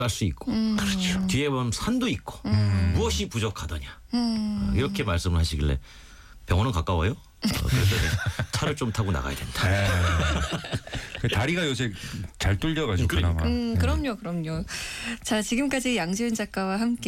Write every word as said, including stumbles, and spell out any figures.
갈 수 있고 음. 그렇죠. 뒤에 보면 산도 있고 음. 무엇이 부족하더냐 음. 이렇게 말씀을 하시길래 병원은 가까워요? 어, 그래서 차를 좀 타고 나가야 된다. 네. 그 다리가 요새 잘 뚫려가지고 그나마. 음, 그럼요, 그럼요. 자, 지금까지 양지은 작가와 함께